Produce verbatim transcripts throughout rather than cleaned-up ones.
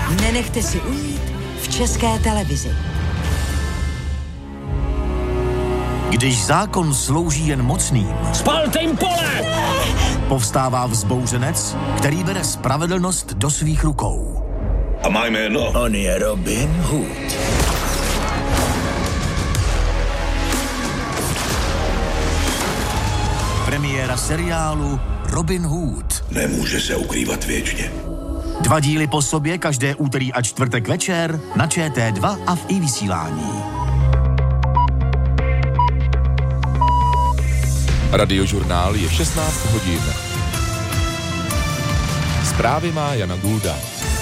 Nenechte si ujít v České televizi. Když zákon slouží jen mocným, spalte jim pole! Povstává vzbouřenec, který bere spravedlnost do svých rukou. A má jméno? On je Robin Hood. Premiéra seriálu Robin Hood. Nemůže se ukrývat věčně. Dva díly po sobě každé úterý a čtvrtek večer na Č T dva a v iVysílání. Radiožurnál je šestnáct hodin. Zprávy má Jana Gulda.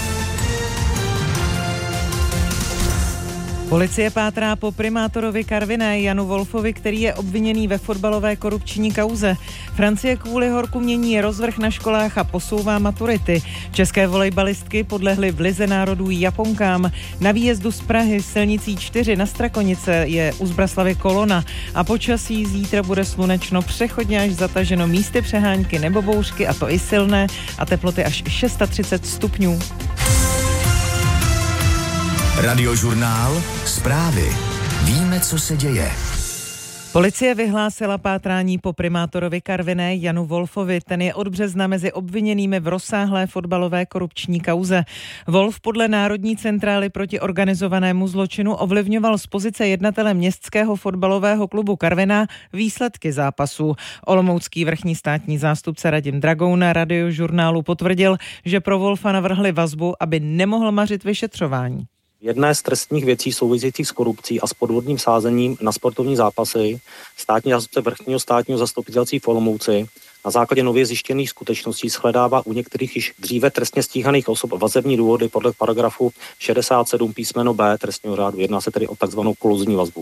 Policie pátrá po primátorovi Karviné Janu Wolfovi, který je obviněný ve fotbalové korupční kauze. Francie kvůli horku mění rozvrh na školách a posouvá maturity. České volejbalistky podlehly v lize národů Japonkám. Na výjezdu z Prahy silnicí čtyři na Strakonice je u Zbraslavy kolona a počasí zítra bude slunečno, přechodně až zataženo, místy přehánky nebo bouřky, a to i silné, a teploty až třicet šest stupňů. Radiožurnál, zprávy. Víme, co se děje. Policie vyhlásila pátrání po primátorovi Karviné Janu Wolfovi. Ten je od března mezi obviněnými v rozsáhlé fotbalové korupční kauze. Wolf podle Národní centrály proti organizovanému zločinu ovlivňoval z pozice jednatele městského fotbalového klubu Karviná výsledky zápasů. Olomoucký vrchní státní zástupce Radim Dragoun na Radiožurnálu potvrdil, že pro Wolfa navrhli vazbu, aby nemohl mařit vyšetřování. Jedné z trestních věcí souvisejících s korupcí a s podvodným sázením na sportovní zápasy státní zástupce vrchního státního zastupitelství v Olomouci na základě nově zjištěných skutečností shledává u některých již dříve trestně stíhaných osob vazební důvody podle paragrafu šedesát sedm písmeno B trestního řádu. Jedná se tedy o takzvanou koluzní vazbu.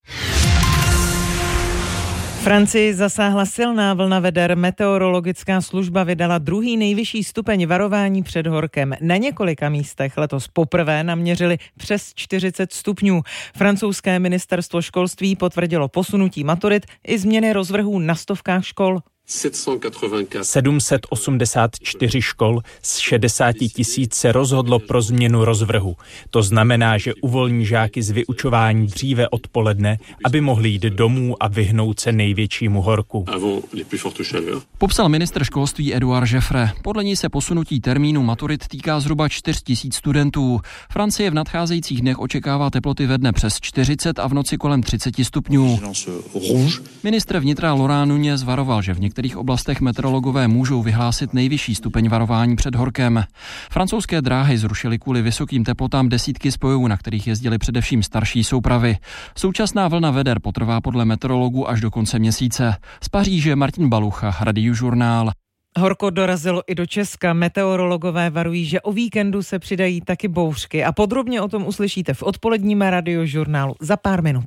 Francii zasáhla silná vlna veder. Meteorologická služba vydala druhý nejvyšší stupeň varování před horkem. Na několika místech letos poprvé naměřili přes čtyřicet stupňů. Francouzské ministerstvo školství potvrdilo posunutí maturit i změny rozvrhů na stovkách škol. sedm set osmdesát čtyři škol z šedesát tisíc se rozhodlo pro změnu rozvrhu. To znamená, že uvolní žáky z vyučování dříve odpoledne, aby mohli jít domů a vyhnout se největšímu horku. Popsal ministr školství Edouard Jeffre. Podle něj se posunutí termínu maturit týká zhruba čtyři tisíce studentů. Francie v nadcházejících dnech očekává teploty ve dne přes čtyřicet a v noci kolem třicet stupňů. Ministr vnitra Laurent Nunez varoval, že v V některých oblastech meteorologové můžou vyhlásit nejvyšší stupeň varování před horkem. Francouzské dráhy zrušily kvůli vysokým teplotám desítky spojů, na kterých jezdily především starší soupravy. Současná vlna veder potrvá podle meteorologů až do konce měsíce. Z Paříže Martin Balucha, Radiožurnál. Horko dorazilo i do Česka. Meteorologové varují, že o víkendu se přidají taky bouřky. A podrobně o tom uslyšíte v odpoledním Radiožurnálu za pár minut.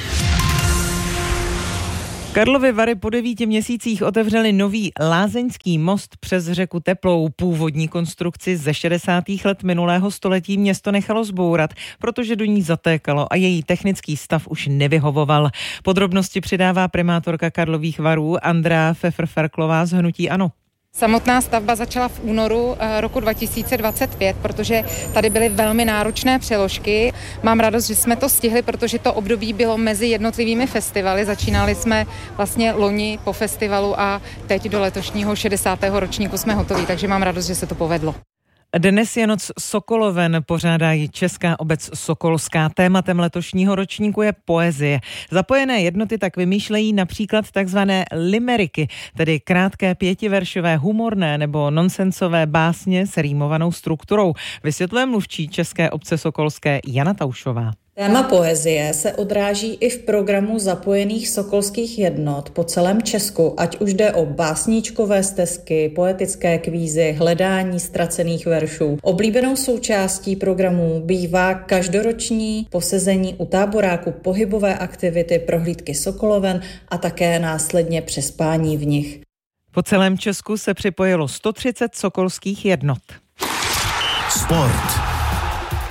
Karlovy Vary po devíti měsících otevřeli nový lázeňský most přes řeku Teplou. Původní konstrukci ze šedesátých let minulého století město nechalo zbourat, protože do ní zatékalo a její technický stav už nevyhovoval. Podrobnosti přidává primátorka Karlových Varů Andrea Pfeffer-Ferklová z hnutí ANO. Samotná stavba začala v únoru roku dva tisíce dvacet pět, protože tady byly velmi náročné přeložky. Mám radost, že jsme to stihli, protože to období bylo mezi jednotlivými festivaly. Začínali jsme vlastně loni po festivalu a teď do letošního šedesátého ročníku jsme hotoví, takže mám radost, že se to povedlo. Dnes je noc Sokoloven, pořádá ji Česká obec Sokolská. Tématem letošního ročníku je poezie. Zapojené jednoty tak vymýšlejí například takzvané limeriky, tedy krátké pětiveršové humorné nebo nonsensové básně s rýmovanou strukturou. Vysvětluje mluvčí České obce Sokolské Jana Taušová. Téma poezie se odráží i v programu zapojených sokolských jednot po celém Česku, ať už jde o básníčkové stezky, poetické kvízy, hledání ztracených veršů. Oblíbenou součástí programu bývá každoroční posezení u táboráku, pohybové aktivity, prohlídky Sokoloven a také následně přespání v nich. Po celém Česku se připojilo sto třicet sokolských jednot. Sport.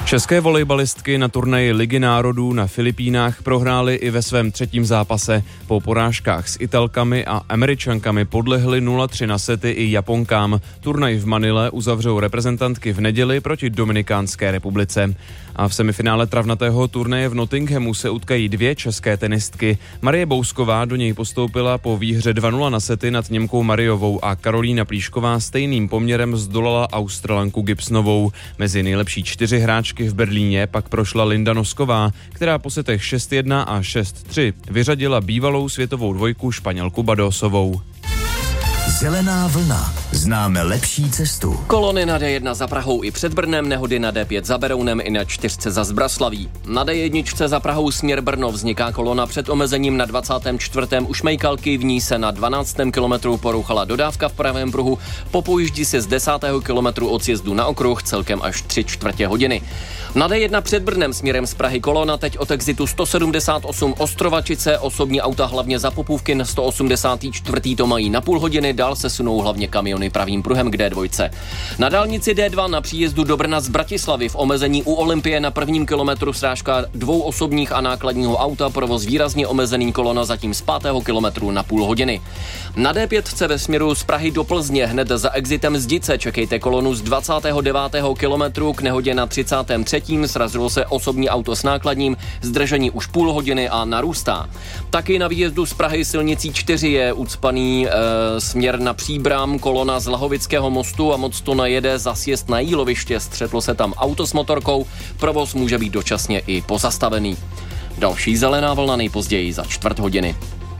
České volejbalistky na turnaji Ligy národů na Filipínách prohrály i ve svém třetím zápase. Po porážkách s Italkami a Američankami podlehly nula tři na sety i Japonkám. Turnaj v Manile uzavřou reprezentantky v neděli proti Dominikánské republice. A v semifinále travnatého turnaje v Nottinghamu se utkají dvě české tenistky. Marie Bousková do něj postoupila po výhře dva nula na sety nad Němkou Mariovou a Karolína Plíšková stejným poměrem zdolala Australanku Gibsonovou. Mezi nejlepší čtyři hráčky v Berlíně pak prošla Linda Nosková, která po setech šest jedna a šest tři vyřadila bývalou světovou dvojku Španělku Badosovou. Zelená vlna. Známe lepší cestu. Kolony na dé jedna za Prahou i před Brnem, nehody na dé pět za Berounem i na čtyřce za Zbraslaví. Na dé jedna za Prahou směr Brno vzniká kolona před omezením na dvacátém čtvrtém u Šmejkalky, v ní se na dvanáctém kilometru porouchala dodávka v pravém pruhu, po pojíždí se z desátého kilometru od sjezdu na okruh celkem až tři čtvrtě hodiny. Na dé jedna před Brnem směrem z Prahy kolona teď od exitu sto sedmdesát osm Ostrovačice, osobní auta hlavně za Popůvky na sto osmdesát čtyři to mají na půl hodiny, dál se sunou hlavně kamiony pravým pruhem k dé dva. Na dálnici dé dva na příjezdu do Brna z Bratislavy v omezení u Olympie na prvním kilometru srážka dvou osobních a nákladního auta, provoz výrazně omezený, kolona zatím z pátého kilometru na půl hodiny. Na dé pět ve směru z Prahy do Plzně hned za exitem Zdice čekejte kolonu z dvacátého devátého kilometru k nehodě na třicátém třetím Srazilo se osobní auto s nákladním, zdržení už půl hodiny a narůstá. Taky na výjezdu z Prahy silnicí čtyři je ucpaný e, směr na Příbram, kolona z Lahovického mostu a moc to najede za sjezd na Jíloviště. Střetlo se tam auto s motorkou, provoz může být dočasně i pozastavený. Další zelená vlna nejpozději za čtvrt hodiny.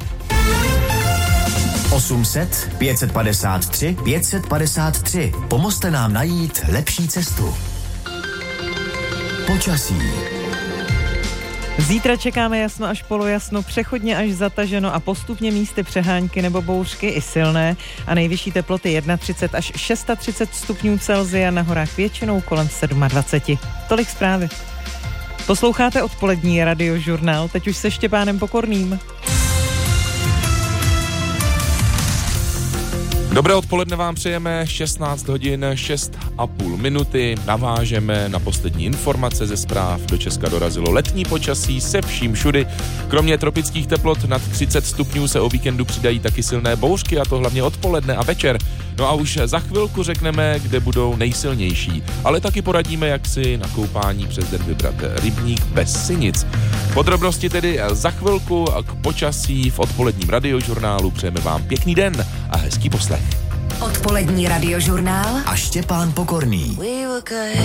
osm set, pět set padesát tři, pět set padesát tři. Pomozte nám najít lepší cestu. Počasí. Zítra čekáme jasno až polojasno, přechodně až zataženo a postupně místy přehánky nebo bouřky i silné a nejvyšší teploty třicet jedna až třicet šest stupňů Celsia, na horách většinou kolem dvacet sedm. Tolik zprávy. Posloucháte odpolední radiožurnál, teď už se Štěpánem Pokorným. Dobré odpoledne vám přejeme, šestnáct hodin šest a půl minuty, navážeme na poslední informace ze zpráv. Do Česka dorazilo letní počasí se vším všudy. Kromě tropických teplot nad třicet stupňů se o víkendu přidají taky silné bouřky, a to hlavně odpoledne a večer. No a už za chvilku řekneme, kde budou nejsilnější, ale taky poradíme, jak si na koupání přes den vybrat rybník bez sinic. Podrobnosti tedy za chvilku k počasí v odpoledním radiožurnálu. Přejeme vám pěkný den a hezký poslech. Odpolední radiožurnál a Štěpán Pokorný. We were good.